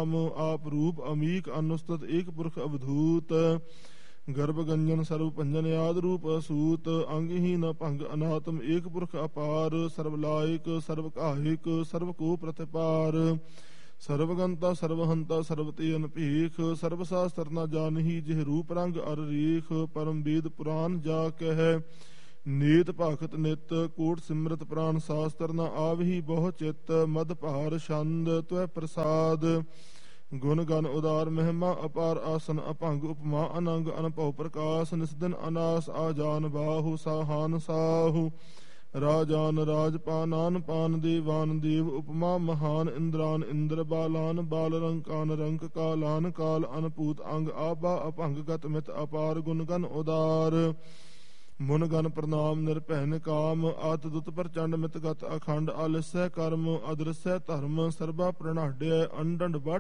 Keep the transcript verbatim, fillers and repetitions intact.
नाम आप रूप अमीक अनुस्तत एक पुरख अवधूत गर्भ गंजन सर्व पंजन याद रूप असूत अंगहीन भंग अनात्म एक पुरख अपार सर्वलायक सर्व काहिक सर्व को प्रतिपार सर्वगंता सर्वहंता सर्वतेन भीख सर्व शास्त्र न जानही जिह रूप रंग अर रीख परम वेद पुराण जा कह नीत भाखत नित कोट सिमरत प्राण शास्त्र न आवही बहु चित मद भार छंद त्वै प्रसाद गुण गण उदार महिमा अपार आसन अभंग उपमा अनंग अनभव प्रकाश निस्दिन अनास आजान बाहु साहान साहु राजान राजपानान पान देवान देव उपमा महान इंद्रान इंद्र बालान बाल रंकान रंक कालान काल अनपूत अंग आबा अभंग गत मित अपार गुण गण उदार मुन गण प्रणाम निरभैन काम आत दुत प्रचंड मित गत अखंड आलस्य कर्म अदृश्य धर्म सर्वा प्रणाड्य अंडंड